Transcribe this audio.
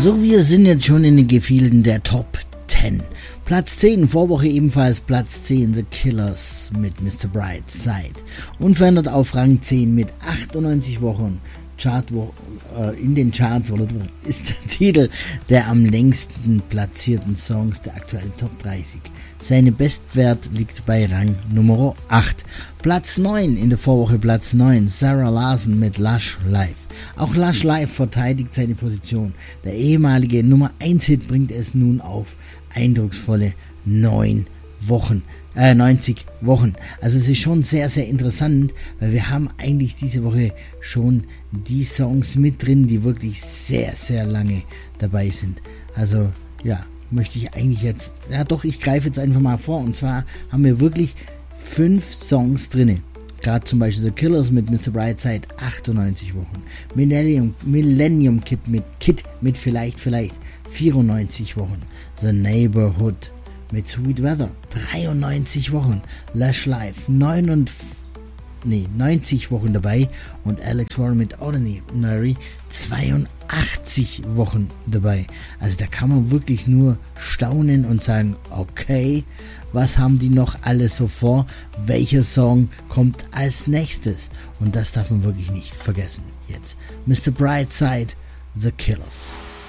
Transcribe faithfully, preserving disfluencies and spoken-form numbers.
So, wir sind jetzt schon in den Gefilden der Top zehn. Platz zehn, Vorwoche ebenfalls Platz zehn, The Killers mit Mister Brightside. Unverändert auf Rang zehn mit achtundneunzig Wochen. Chart, wo, äh, in den Charts ist der Titel der am längsten platzierten Songs der aktuellen Top dreißig. Seine Bestwert liegt bei Rang Nummer acht. Platz neun, in der Vorwoche Platz neun, Sarah Larson mit Lush Life. Auch Lush Life verteidigt seine Position. Der ehemalige Nummer eins Hit bringt es nun auf eindrucksvolle neun Wochen. Äh, neunzig Wochen. Also es ist schon sehr, sehr interessant, weil wir haben eigentlich diese Woche schon die Songs mit drin, die wirklich sehr, sehr lange dabei sind. Also ja, möchte ich eigentlich jetzt, ja doch, ich greife jetzt einfach mal vor. Und zwar haben wir wirklich fünf Songs drin. Gerade zum Beispiel The Killers mit Mister Brightside, achtundneunzig Wochen. Millennium, Millennium Kid mit Kid mit Vielleicht, Vielleicht, vierundneunzig Wochen. The Neighborhood mit Sweet Weather, dreiundneunzig Wochen. Lush Life, neunundvierzig, nee, neunzig Wochen dabei. Und Alex Warren mit Ordinary, zweiundachtzig Wochen dabei. Also da kann man wirklich nur staunen und sagen, okay, was haben die noch alles so vor? Welcher Song kommt als nächstes? Und das darf man wirklich nicht vergessen. Jetzt Mister Brightside, The Killers.